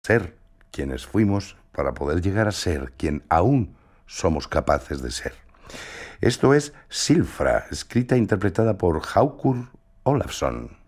ser quienes fuimos para poder llegar a ser quien aún somos capaces de ser. Esto es Silfra, escrita e interpretada por Haukur Ólafsson.